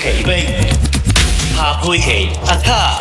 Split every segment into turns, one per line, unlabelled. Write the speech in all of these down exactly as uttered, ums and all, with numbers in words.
奇兵夏佩琪阿卡。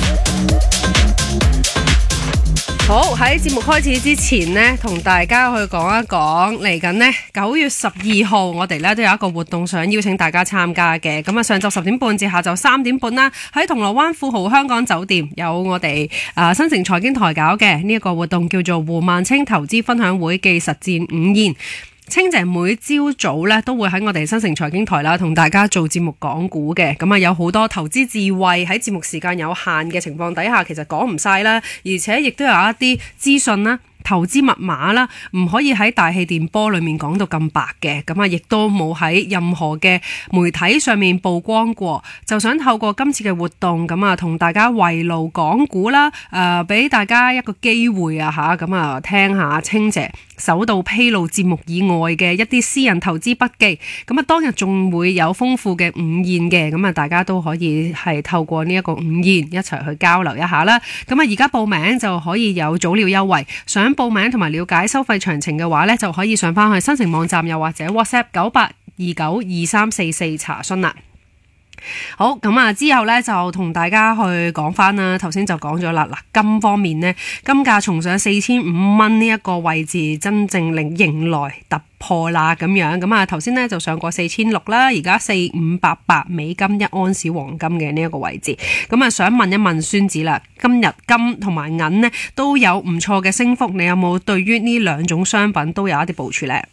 好，喺節目開始之前呢，同大家去講一講嚟緊呢九月十二號，我哋呢都有一個活動想邀請大家參加嘅。咁啊，上晝十點半至下晝三點半啦，喺銅鑼灣富豪香港酒店有我哋啊新城財經台搞嘅呢一個活動，叫做胡萬清投資分享會暨實戰午宴。清姐每朝早咧都會喺我哋新城財經台啦，同大家做節目講股嘅。咁啊，有好多投資智慧喺節目時間有限嘅情況底下，其實講唔晒啦，而且亦都有一啲資訊啦、投資密碼啦，唔可以喺大氣電波裏面講到咁白嘅。咁啊，亦都冇喺任何嘅媒體上面曝光過。就想透過今次嘅活動，咁啊，同大家圍爐講股啦，誒、呃，俾大家一個機會啊吓，咁啊，聽下清姐首度披露節目以外嘅一啲私人投資筆記。咁啊，當日仲會有豐富嘅午宴嘅，咁啊，大家都可以係透過呢一個午宴一齊去交流一下啦。咁啊，而家報名就可以有早鳥優惠，想報名同埋了解收費詳情嘅話呢，就可以上翻去新城網站，又或者 WhatsApp 九八二九二三四四查詢啦。好，咁啊，之後呢，就同大家去講翻啦。頭先就講咗啦，嗱，金方面呢，金價重上四千五蚊呢一個位置，真正令迎來突破啦咁樣。咁啊，頭先呢，就上過四千六啦，而家四五八八美金一安士黃金嘅呢一個位置。咁啊，想問一問孫子啦，今日金同埋銀呢都有唔錯嘅升幅，你有冇對於呢兩種商品都有一啲部署呢？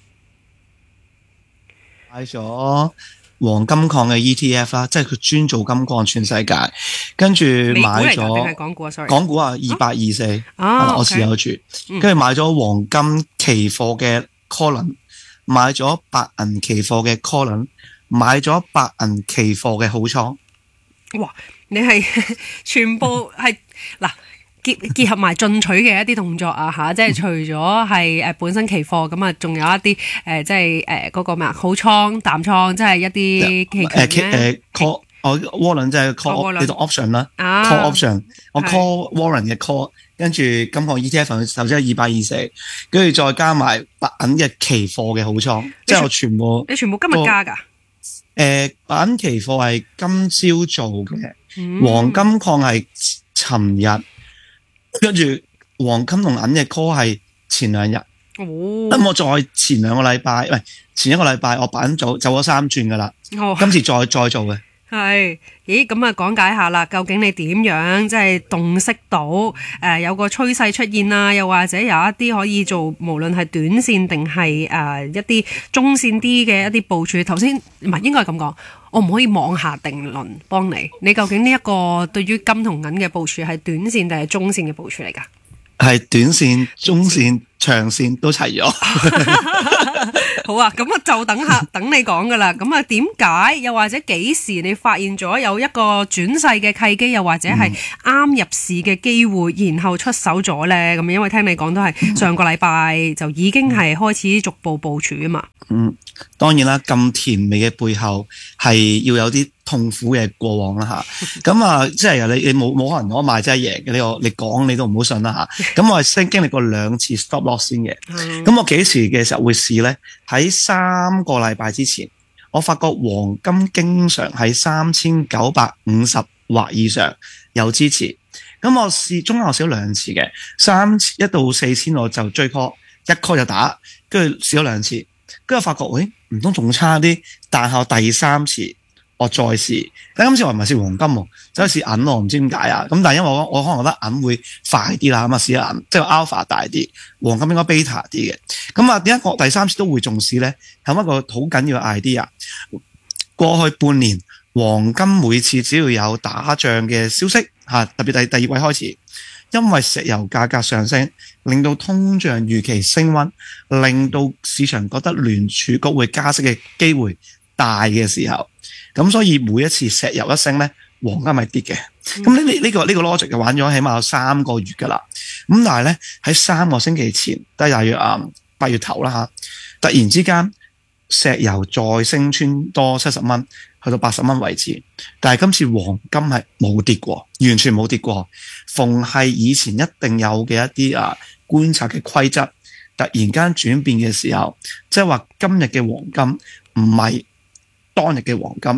買咗黃金礦嘅 E T F 啦，即係佢專做金礦全世界，跟住買咗
定係港股啊 ？sorry，
港股啊，二八二四，我持有住，跟住、
嗯、買
咗黃金期貨嘅 call， 買咗白銀期貨嘅 call， 買咗白銀期貨嘅好倉。
哇！你係全部係嗱。結結合埋進取嘅一啲動作啊吓，即係除咗係誒本身期貨咁啊，仲有一啲誒、呃、即係誒嗰個咩啊好倉淡倉，即係一啲期權咧。
誒 call 我 warrant 即係 call 你讀 option 啦、啊、，call option 我 call warrant 嘅 call， 跟住金礦 E T F 頭先係二百二四，跟住再加埋白銀嘅期貨嘅好倉，即係我全部。
你全部今日加噶？誒、
呃，白銀期貨係今朝做嘅、嗯，黃金礦係尋日。跟住黃金同銀嘅 call 係前兩日，咁、哦、我再前兩個禮拜，唔係前一個禮拜，我白銀走走咗三轉噶啦，今次再再做嘅。係，
咦咁啊，講解下啦，究竟你點樣即係洞悉到誒、呃、有個趨勢出現啦，又或者有一啲可以做，無論係短線定係誒一啲中線啲嘅一啲部署。頭先唔係應該係咁講，我唔可以妄下定論幫你。你究竟呢一個對於金同銀嘅部署係短線定係中線嘅部署嚟㗎？
係短線、中線、長線都齊咗。
好啊，咁啊就等下等你講噶啦。咁啊，點解又或者幾時你發現咗有一個轉勢嘅契機，又或者係啱入市嘅機會，然後出手咗呢？咁因為聽你講都係上個禮拜就已經係開始逐步部署啊嘛。嗯，
當然啦，咁甜美嘅背後係要有啲痛苦嘅過往啦吓。咁啊，即係你你冇冇可能攞賣真係贏嘅呢個？你講你都唔好信啦吓。咁我係先經歷過兩次 stop loss 先嘅。咁我幾時嘅時候會試呢？喺三個禮拜之前，我發覺黃金經常喺三千九百五十或以上有支持。咁我試中間我試咗兩次嘅，三一到四千我就追 call， 一 call 就打，跟住試咗兩次，跟住發覺喂唔通仲差啲，但係我第三次我再試，但今次我唔係試黃金喎，就係試銀喎，唔知點解啊？咁但係因為我我可能覺得銀會快啲啦，咁啊試下銀，即係 alpha 大啲，黃金應該 beta 啲嘅。咁啊點解我第三次都會重視咧？係一個好緊要嘅 idea。過去半年黃金每次只要有打仗嘅消息嚇，特別第第二季開始，因為石油價格上升，令到通脹預期升溫，令到市場覺得聯儲局會加息嘅機會大嘅時候，咁所以每一次石油一升咧，黃金咪跌嘅。咁呢呢呢個呢、呢個 logic 就玩咗起碼有三個月噶啦。咁但係咧喺三個星期前，都係大約啊八月頭啦吓，突然之間石油再升穿多七十蚊，去到八十蚊為止。但係今次黃金係冇跌過，完全冇跌過。逢係以前一定有嘅一啲啊觀察嘅規則，突然間轉變嘅時候，即係話今日嘅黃金唔係當日嘅黃金，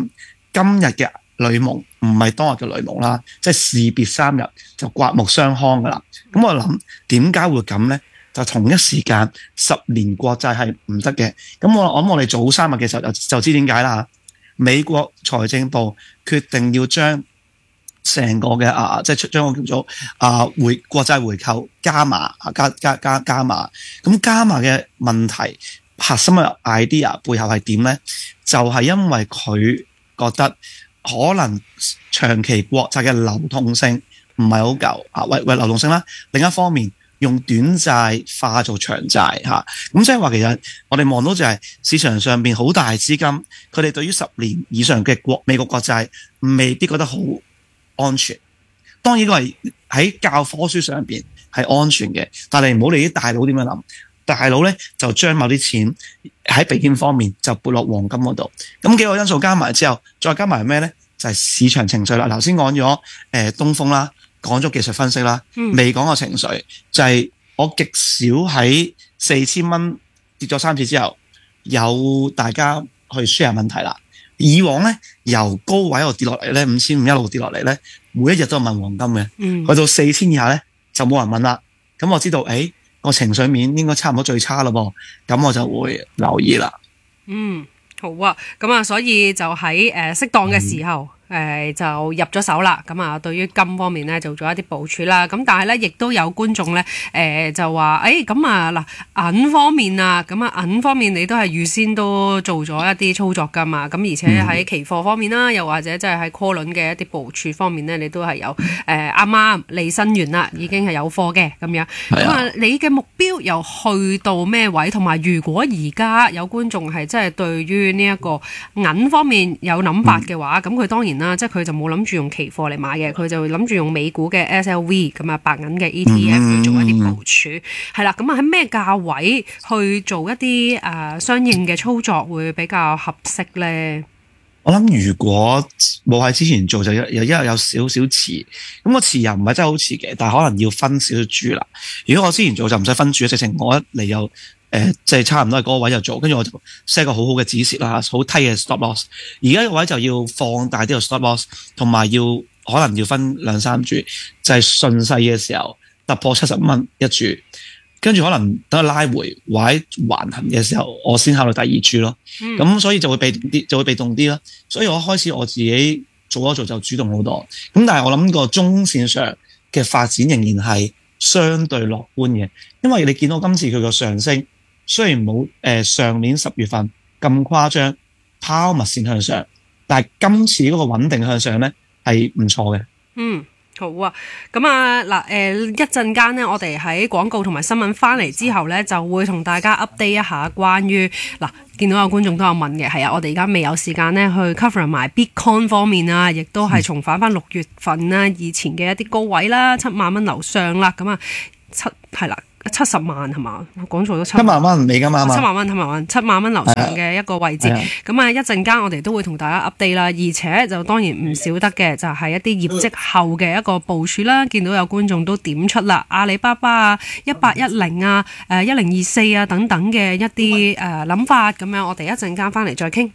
今日嘅女巫唔係當日嘅女巫啦，即係士別三日就刮目相看噶啦。咁我諗點解會咁咧？就同一時間十年國債係唔得嘅。咁我我諗我哋早三日嘅時候就就知點解啦。美國財政部決定要將成個嘅啊，即係將個叫做啊回國債回購加碼啊加加加加碼。咁加碼嘅問題核心嘅 idea 背後係點咧？就係、是、因為佢覺得可能長期國債嘅流動性唔係好夠啊，為為流動性啦。另一方面，用短債化做長債嚇，咁即係話其實我哋望到就係市場上邊好大資金，佢哋對於十年以上嘅國美國國債未必覺得好安全。當然，個係喺教科書上邊係安全嘅，但係唔好理啲大佬點樣諗。大佬咧就將某啲錢喺避險方面就撥落黃金嗰度。咁幾個因素加埋之後，再加埋咩咧？就係、是、市場情緒啦。頭先講咗誒東風啦。講咗技術分析啦，未講個情緒，就係、是、我極少喺四千蚊跌咗三次之後，有大家去 share 問題啦。以往咧由高位度跌落嚟咧，五千五一路跌落嚟咧，每一日都有問黃金嘅，嗯、去到四千以下咧就冇人問啦。咁我知道，誒個情緒面應該差唔多最差咯噃，咁我就會留意啦。
嗯，好啊，咁啊，所以就喺誒適當嘅時候。嗯誒、呃、就入咗手啦，咁啊對於金方面咧做咗一啲部署啦，咁但係咧亦都有觀眾咧誒、呃、就話誒咁啊嗱銀方面啊，咁啊銀方面你都係預先都做咗一啲操作㗎嘛，咁而且喺期貨方面啦，又或者即係喺 call 輪嘅一啲部署方面咧，你都係有誒啱啱利申完啦，已經係有貨嘅咁樣。咁啊你嘅目標又去到咩位？同埋如果而家有觀眾係即係對於呢一個銀方面有諗法嘅話，咁佢、嗯、當然。即係佢就冇諗住用期貨嚟買嘅，佢就諗住用美股嘅 S L V 咁啊白銀嘅 E T F 去做一啲部署，係啦、嗯。咁啊喺咩價位去做一啲誒、呃、相應嘅操作會比較合適咧？
我諗如果冇喺之前做，就又因為有少少遲，咁個遲又唔係真係好遲嘅，但係可能要分少少注啦。如果我之前做就唔使分注，直情我一嚟又。誒、呃，即係差唔多係嗰個位就做，跟住我就 set 個好好嘅止蝕啦，好低嘅 stop loss。而家個位就要放大啲個 stop loss，同埋要可能要分兩三注，就係順勢嘅時候突破七十蚊一注，跟住可能等佢拉回或者橫行嘅時候，我先考慮第二注咯。咁、嗯、所以就會被動啲，就會被動啲啦。所以我開始我自己做一做就主動好多。咁但係我諗個中線上嘅發展仍然係相對樂觀嘅，因為你見到今次佢個上升。雖然冇誒、呃、上年十月份咁誇張拋物線向上，但係今次嗰個穩定向上咧係唔錯嘅。
嗯，好啊。咁啊嗱誒一陣間咧，我哋喺廣告同埋新聞翻嚟之後咧，就會同大家 update 一下關於嗱，見到有觀眾都有問嘅，係啊，我哋而家未有時間咧去 cover 埋 Bitcoin 方面啊，亦都係重返翻六月份啦，以前嘅一啲高位啦，七萬蚊樓上啦，咁啊七係啦。七十萬係嘛？我講錯咗七
萬蚊美金啊嘛，
七萬蚊，七萬蚊，七萬蚊樓上嘅一個位置。咁啊，一陣間我哋都會同大家 update 啦，而且就當然唔少得嘅，就係一啲業績後嘅一個部署啦。見到有觀眾都點出啦，阿里巴巴啊、一八一零啊、誒一零二四啊等等嘅一啲誒諗法，咁樣我哋一陣間翻嚟再傾。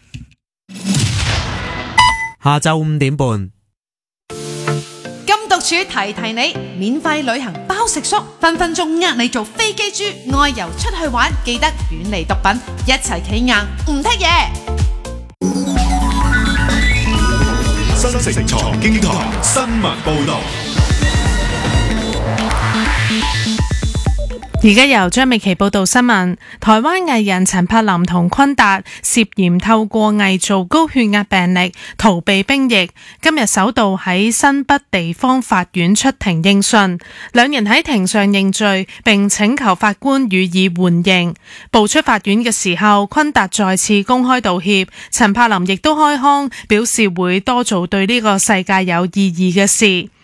下晝五點半。
獨處提提你，免費旅行包食宿，分分鐘呃你做飛機豬，外遊出去玩，記得遠離毒品，一齊企硬唔剔嘢。
新城財經台新聞報道。
而家由張美琪報道新聞。台灣藝人陳柏霖同坤達涉嫌透過偽造高血壓病歷逃避兵役，今日首度喺新北地方法院出庭應訊。兩人喺庭上認罪，並請求法官予以緩刑。步出法院嘅時候，坤達再次公開道歉，陳柏霖亦都開腔表示會多做對呢個世界有意義嘅事。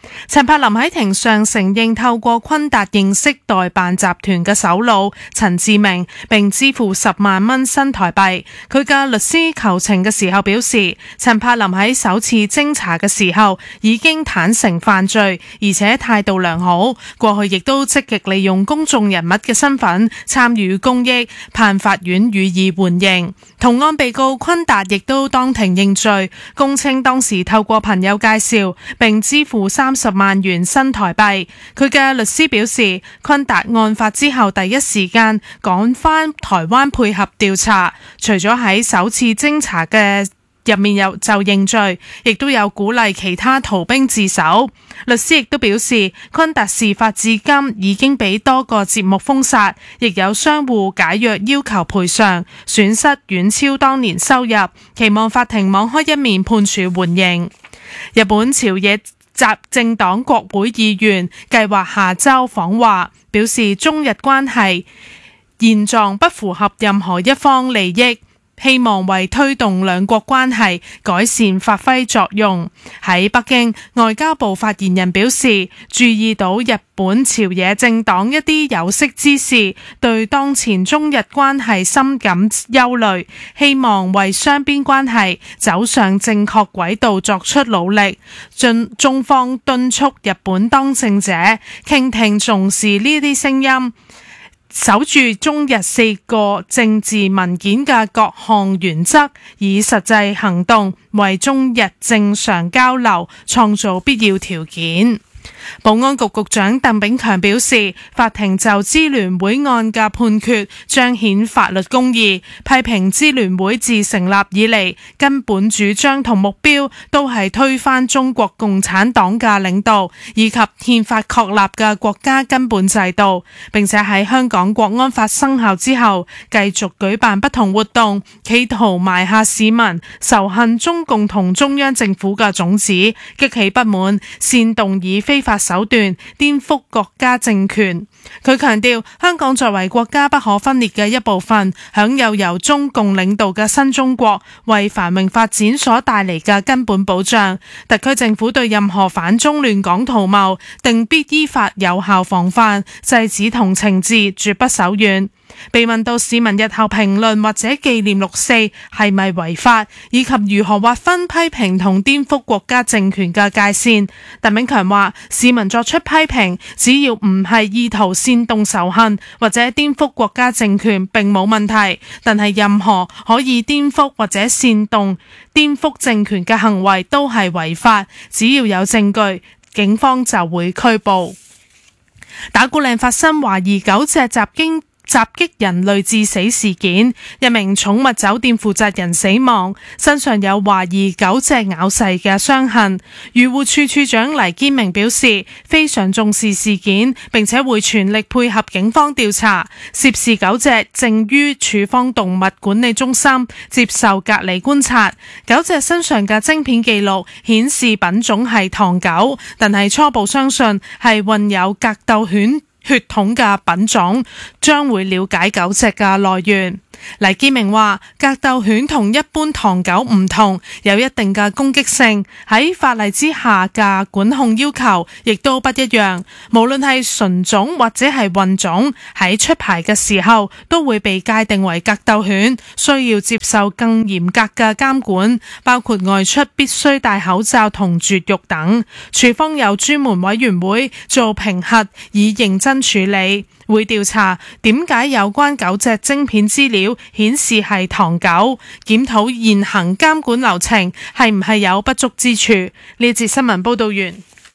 陳柏霖喺庭上承認透過昆達認識代辦集團嘅首腦陳志明，並支付十萬蚊新台幣。佢嘅律師求情嘅時候表示，陳柏霖喺首次偵查嘅時候已經坦誠犯罪，而且態度良好，過去亦都積極利用公眾人物嘅身份參與公益，盼法院予以緩刑。同案被告昆達亦都當庭認罪，供稱當時透過朋友介紹並支付三十萬元新台幣。佢嘅律師表示，昆達案發之後第一時間趕返台灣配合調查，除咗喺首次偵查嘅入面有就認罪，亦都有鼓勵其他逃兵自首。律師亦都表示，昆達事發至今已經俾多個節目封殺，亦有商戶解約要求賠償，損失遠超當年收入，期望法庭網開一面判處緩刑。日本朝野集政黨國會議員計劃下週訪華，表示中日關係現狀不符合任何一方利益，希望為推動兩國關係改善發揮作用。喺北京，外交部發言人表示，注意到日本朝野政黨一啲有識之士對當前中日關係深感憂慮，希望為雙邊關係走上正確軌道作出努力。中中方敦促日本當政者傾聽重視呢啲聲音，守住中日四個政治文件嘅各項原則，以實際行動為中日正常交流創造必要條件。保安局局長鄧炳強表示，法庭就支聯會案嘅判決彰顯法律公義，批評支聯會自成立以嚟根本主張同目標都係推翻中國共產黨嘅領導以及憲法確立嘅國家根本制度，並且喺香港國安法生效之後繼續舉辦不同活動，企圖埋下市民仇恨中共同中央政府嘅種子，激起不滿，煽動以非法手段顛覆國家政權。佢強調，香港作為國家不可分裂嘅一部分，享有由中共領導嘅新中國為繁榮發展所帶嚟嘅根本保障。特區政府對任何反中亂港圖謀，定必依法有效防範，制止同懲治，絕不手軟。被問到市民日後評論或者紀念六四係咪違法，以及如何劃分批評同顛覆國家政權嘅界線，鄧炳強話：市民作出批評，只要唔係意圖煽動仇恨或者顛覆國家政權，並冇問題。但係任何可以顛覆或者煽動顛覆政權嘅行為都係違法，只要有證據，警方就會拘捕。打鼓嶺發生懷疑狗隻襲擊襲擊人類致死事件，一名寵物酒店負責人死亡，身上有懷疑狗隻咬噬嘅傷痕。漁護處處長黎堅明表示，非常重視事件，並且會全力配合警方調查。涉事狗隻正於處方動物管理中心接受隔離觀察。狗隻身上嘅晶片記錄顯示品種係唐狗，但係初步相信係混有格鬥犬血統嘅品種，將會了解狗隻嘅來源。黎堅明話，格鬥犬同一般唐狗唔同，有一定嘅攻擊性，喺法例之下嘅管控要求亦都不一樣。無論係純種或者係混種，喺出牌嘅時候都會被界定為格鬥犬，需要接受更嚴格嘅監管，包括外出必須戴口罩同絕育等。處方有專門委員會做評核，以認真處理。會調查點解有關狗隻晶片資料顯示係唐狗，檢討現行監管流程係唔係有不足之處。呢節新聞報道完。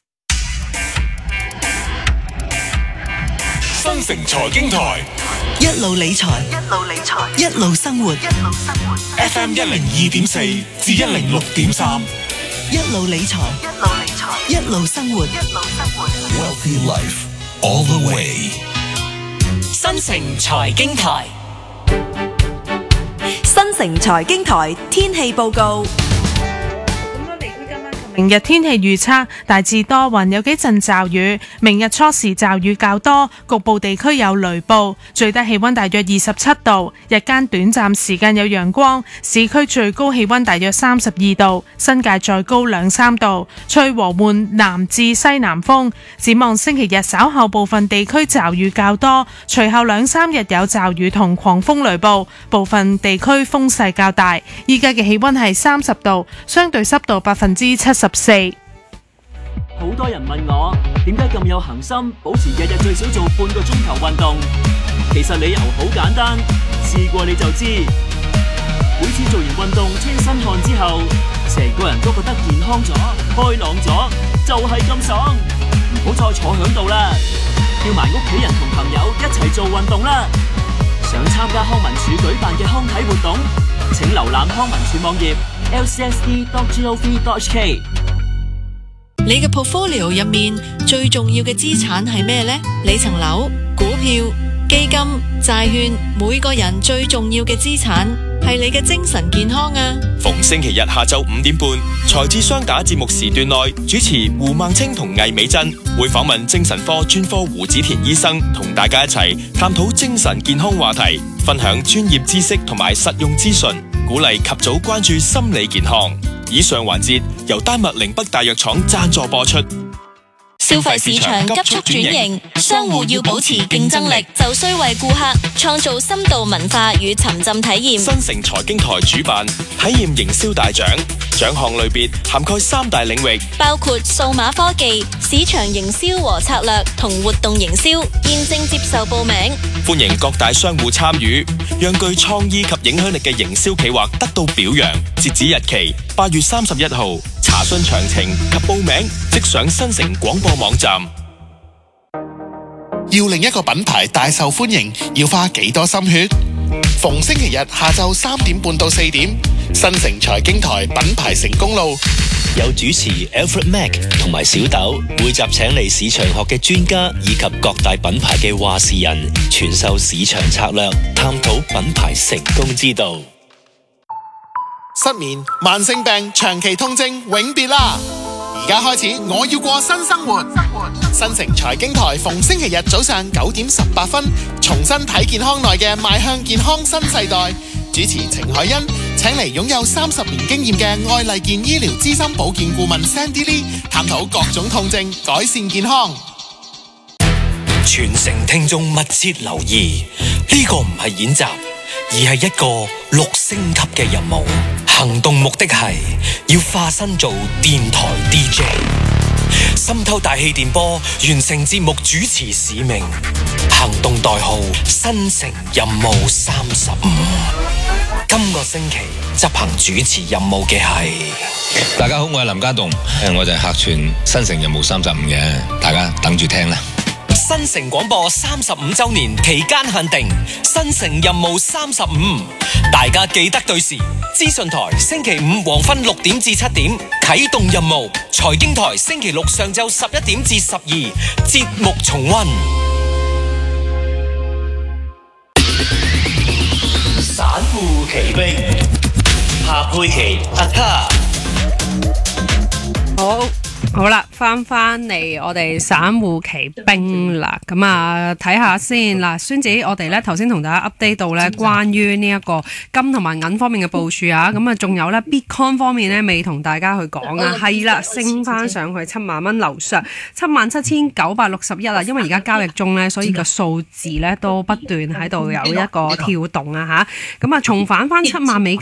新城財經台
一路理財，一路理財，一路生活，一路生活。
F M 一零二點四至一零六點三，
一路理財，一路理財，一路生活，一路生活。
Wealthy Life all the way。
新城財經台，
新城財經台天氣報告。
咁多地區今晚同明明日天氣預測大致多雲，有幾陣驟雨。明日初時驟雨較多，局部地區有雷暴。最低氣溫大約二十七度，日間短暫時間有陽光。市區最高氣溫大約三十二度，新界再高兩三度。吹和緩南至西南風。展望星期日稍後部分地區驟雨較多，隨後兩三日有驟雨同狂風雷暴，部分地區風勢較大。依家嘅氣溫係三十度，相對濕度百分之七十四。
好多人問我點解咁有恒心，保持日日最少做半個鐘頭運動。其實理由好簡單，試過你就知。每次做完運動清身汗之後，成個人都覺得健康咗、開朗咗，就係咁爽。唔好再坐響度啦，叫埋屋企人同朋友一齊做運動啦。想參加康文署舉辦嘅康體活動，請瀏覽康文署網頁 l c s d dot gov dot h k。
你嘅 portfolio 入面最重要嘅資產係咩呢？你層樓、股票、基金、債券，每個人最重要嘅資產係你嘅精神健康啊！
逢星期日下晝五點半，財智雙打節目時段內，主持胡孟青同魏美珍會訪問精神科專科胡子田醫生，同大家一齊探討精神健康話題，分享專業知識同埋實用資訊，鼓勵及早關注心理健康。以上環節由丹麥寧北大藥廠贊助播出。
消費市場急速轉型，商戶要保持競爭力，就需為顧客創造深度文化與沉浸體驗。
新城財經台主辦體驗營銷大獎，獎項類別涵蓋三大領域，
包括數碼科技、市場營銷和策略同活動營銷。現正接受報名，
歡迎各大商戶參與，讓具創意及影響力嘅營銷企劃得到表揚。截止日期八月三十一號。查詢詳情及報名，即上新城廣播網站。
要令一個品牌大受歡迎，要花幾多心血？逢星期日下晝三點半到四點，新城財經台品牌成功路，
有主持 Alfred Mac 同埋小豆匯集請嚟市場學嘅專家以及各大品牌嘅話事人，傳授市場策略，探討品牌成功之道。
失眠、慢性病、長期痛症永別啦！而家開始，我要過新生活。新城財經台逢星期日早上九點十八分，重新睇健康內嘅邁向健康新世代。主持程海欣請嚟擁有三十年經驗嘅愛麗健醫療資深保健顧問 Sandy Lee， 探討各種痛症，改善健康。
全城聽眾密切留意，呢個唔係演習，而係一個六星級嘅任務。行動目的係要化身做電台 D J， 滲透大氣電波，完成節目主持使命。行動代號新城任務三十五。今個星期執行主持任務嘅係，
大家好，我係林家棟，我就係客串新城任務三十五嘅，大家等住聽啦。
新城廣播三十五周年期間限定新城任務三十五，大家記得對時。資訊台星期五黃昏六點至七點啟動任務，財經台星期六上晝十一點至十二節目重溫。
散戶奇兵，夏佩琪阿卡。
好。好啦，翻翻嚟我哋散戶奇兵啦，咁啊睇下先嗱，孫子，我哋咧頭先同大家 update 到咧關於呢一個金同埋銀方面嘅部署啊，咁啊仲有咧 Bitcoin 方面咧未同大家去講啊，係啦，升翻上去七萬蚊樓上，七萬七千九百六十一啊，因為而家交易中咧，所以個數字咧都不斷喺度有一個跳動啊吓，咁啊重返翻七萬美金